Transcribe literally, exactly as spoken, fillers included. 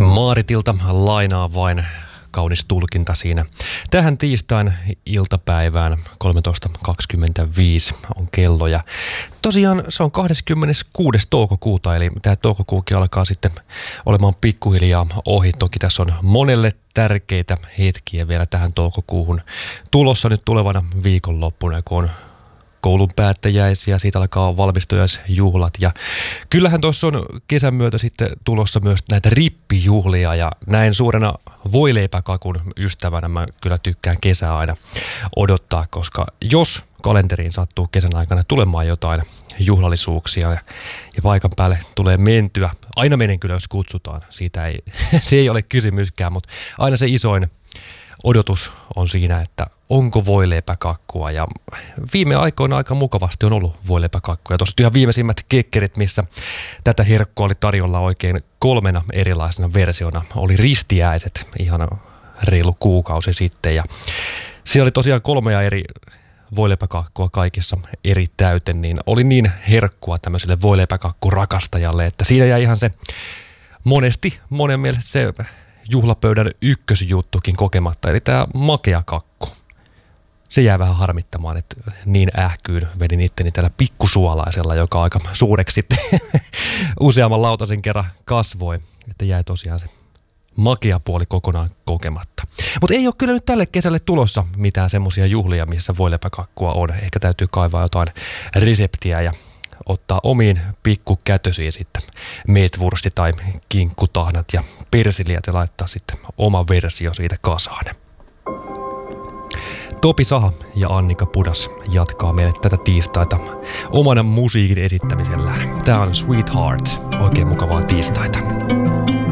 Maaritilta lainaa vain kaunis tulkinta siinä. Tähän tiistain iltapäivään kolmetoista kaksikymmentäviisi on kello ja tosiaan se on kahdeskymmeneskuudes toukokuuta, eli tämä toukokuukin alkaa sitten olemaan pikkuhiljaa ohi. Toki tässä on monelle tärkeitä hetkiä vielä tähän toukokuuhun tulossa nyt tulevana viikonloppuna, kun on koulun päättäjäisiä, siitä alkaa valmistujaisjuhlat ja kyllähän tuossa on kesän myötä sitten tulossa myös näitä rippijuhlia ja näin suurena voileipäkakun ystävänä mä kyllä tykkään kesää aina odottaa, koska jos kalenteriin sattuu kesän aikana tulemaan jotain juhlallisuuksia ja paikan päälle tulee mentyä, aina menen kyllä jos kutsutaan, siitä ei, se ei ole kysymyskään, mutta aina se isoin odotus on siinä, että onko voileipäkakkua ja viime aikoina aika mukavasti on ollut voileipäkakkua. Tuossa ihan viimeisimmät kekkerit, missä tätä herkkua oli tarjolla oikein kolmena erilaisena versiona. Oli ristiäiset ihan reilu kuukausi sitten ja siellä oli tosiaan kolmea eri voileipäkakkua kaikissa eri täyten, niin oli niin herkkua tämmöiselle voileipäkakkurakastajalle, että siinä jäi ihan se monesti, monen mielestä se juhlapöydän ykkösjuttukin kokematta, eli tämä makea kakku. Se jää vähän harmittamaan, että niin ähkyyn vedin itteni tällä pikkusuolaisella, joka aika suureksi sitten useamman lautasen kerran kasvoi, että jäi tosiaan se makea puoli kokonaan kokematta. Mutta ei ole kyllä nyt tälle kesälle tulossa mitään semmoisia juhlia, missä voileipäkakkua on. Ehkä täytyy kaivaa jotain reseptiä ja ottaa omiin pikkukätösiin sitten meetwursti tai kinkkutahnat ja persiliät ja laittaa sitten oma versio siitä kasaan. Topi Saha ja Annika Pudas jatkaa meille tätä tiistaita omana musiikin esittämisellään. Tää on Sweetheart. Oikein mukavaa tiistaita.